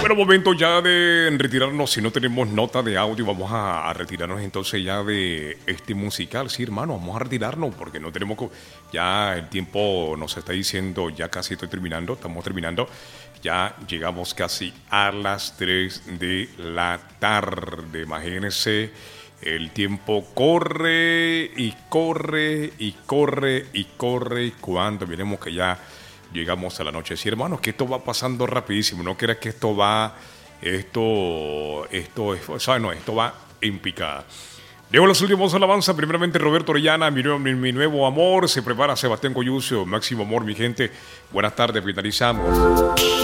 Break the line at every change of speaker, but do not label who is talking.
Bueno, momento ya de retirarnos. Si no tenemos nota de audio, vamos a retirarnos entonces ya de este musical. Sí, hermano, vamos a retirarnos porque no tenemos... Ya el tiempo nos está diciendo, ya casi estoy terminando, estamos terminando. Ya llegamos casi a las 3 de la tarde. Imagínense, el tiempo corre y corre y corre y corre. Cuando veremos que ya llegamos a la noche. Sí, hermanos, que esto va pasando rapidísimo. No creas que esto va... Esto va en picada. Llevo los últimos alabanzas. Primeramente Roberto Orellana, mi nuevo amor. Se prepara Sebastián Coyucio, máximo amor, mi gente. Buenas tardes, finalizamos.